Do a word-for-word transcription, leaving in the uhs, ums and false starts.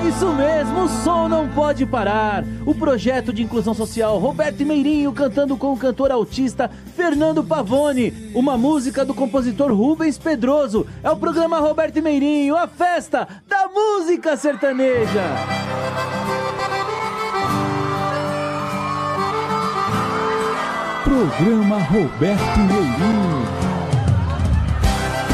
Isso mesmo, o som não pode parar. O projeto de inclusão social Roberto Meirinho cantando com o cantor autista Fernando Pavone. Uma música do compositor Rubens Pedroso. É o programa Roberto Meirinho, a festa da música sertaneja. Programa Roberto Meirinho.